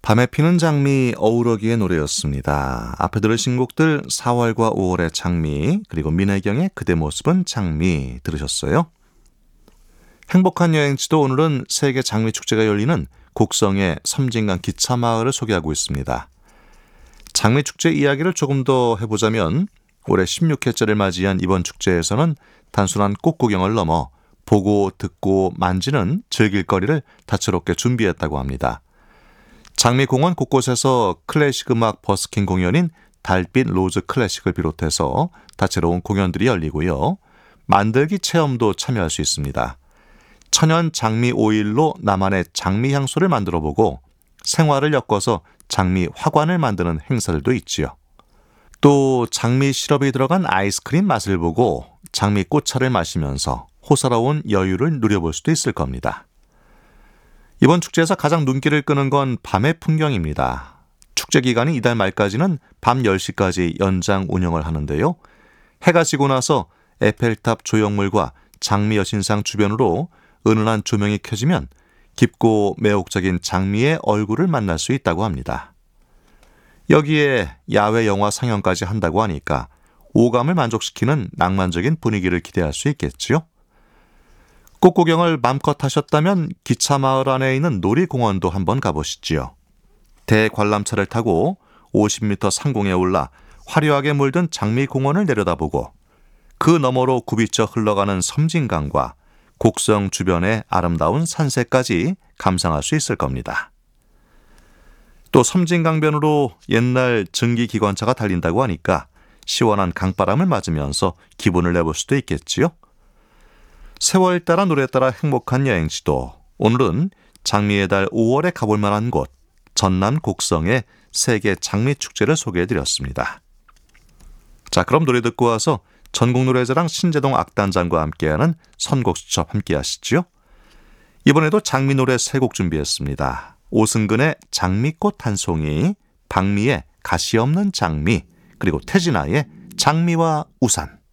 밤에 피는 장미 어우러기의 노래였습니다. 앞에 들으신 곡들 4월과 5월의 장미, 그리고 민혜경의 그대 모습은 장미 들으셨어요? 행복한 여행지도 오늘은 세계 장미축제가 열리는 곡성의 섬진강 기차마을을 소개하고 있습니다. 장미축제 이야기를 조금 더 해보자면 올해 16회째를 맞이한 이번 축제에서는 단순한 꽃 구경을 넘어 보고 듣고 만지는 즐길거리를 다채롭게 준비했다고 합니다. 장미공원 곳곳에서 클래식 음악 버스킹 공연인 달빛 로즈 클래식을 비롯해서 다채로운 공연들이 열리고요. 만들기 체험도 참여할 수 있습니다. 천연 장미 오일로 나만의 장미 향수를 만들어보고 생화를 엮어서 장미 화관을 만드는 행사들도 있지요. 또 장미 시럽이 들어간 아이스크림 맛을 보고 장미 꽃차를 마시면서 호사로운 여유를 누려볼 수도 있을 겁니다. 이번 축제에서 가장 눈길을 끄는 건 밤의 풍경입니다. 축제 기간이 이달 말까지는 밤 10시까지 연장 운영을 하는데요. 해가 지고 나서 에펠탑 조형물과 장미 여신상 주변으로 은은한 조명이 켜지면 깊고 매혹적인 장미의 얼굴을 만날 수 있다고 합니다. 여기에 야외 영화 상영까지 한다고 하니까 오감을 만족시키는 낭만적인 분위기를 기대할 수 있겠지요. 꽃구경을 맘껏 하셨다면 기차마을 안에 있는 놀이공원도 한번 가보시지요. 대관람차를 타고 50m 상공에 올라 화려하게 물든 장미공원을 내려다보고 그 너머로 굽이쳐 흘러가는 섬진강과 곡성 주변의 아름다운 산세까지 감상할 수 있을 겁니다. 또 섬진강변으로 옛날 증기기관차가 달린다고 하니까 시원한 강바람을 맞으면서 기분을 내볼 수도 있겠지요. 세월 따라 노래 따라 행복한 여행지도 오늘은 장미의 달 5월에 가볼 만한 곳 전남 곡성의 세계 장미축제를 소개해드렸습니다. 자, 그럼 노래 듣고 와서 전국노래자랑 신재동 악단장과 함께하는 선곡 수첩 함께 하시죠. 이번에도 장미 노래 3곡 준비했습니다. 오승근의 장미꽃 한 송이, 박미의 가시 없는 장미, 그리고 태진아의 장미와 우산.